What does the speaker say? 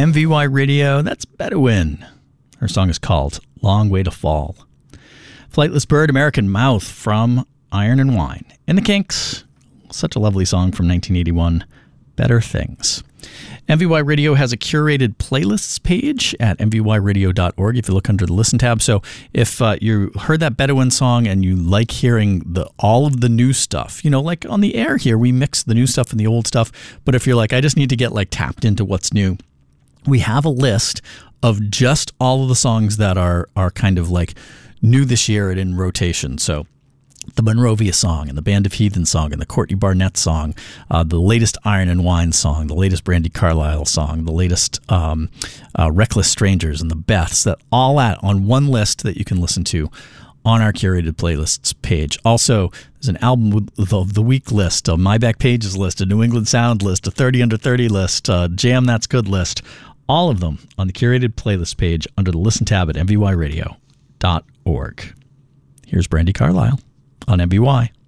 MVY Radio. That's Bedouin. Her song is called Long Way to Fall. Flightless Bird, American Mouth from Iron and Wine. And the Kinks, such a lovely song from 1981, Better Things. MVY Radio has a curated playlists page at mvyradio.org if you look under the Listen tab. So if you heard that Bedouin song and you like hearing all of the new stuff, like on the air here, we mix the new stuff and the old stuff. But if you're like, I just need to get tapped into what's new, we have a list of just all of the songs that are kind of new this year and in rotation. So the Monrovia song and the Band of Heathen song and the Courtney Barnett song, the latest Iron and Wine song, the latest Brandi Carlile song, the latest Reckless Strangers and the Beths, that all on one list that you can listen to on our curated playlists page. Also, there's an album of the week list, a My Back Pages list, a New England Sound list, a 30 Under 30 list, a Jam That's Good list, all of them on the curated playlist page under the Listen tab at mvyradio.org. Here's Brandi Carlile on MVY.